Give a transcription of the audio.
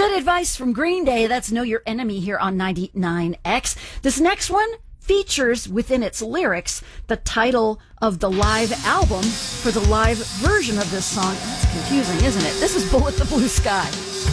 Good advice from Green Day. That's Know Your Enemy here on 99X. This next one features within its lyrics the title of the live album for the live version of this song. That's confusing, isn't it? This is Bullet the Blue Sky.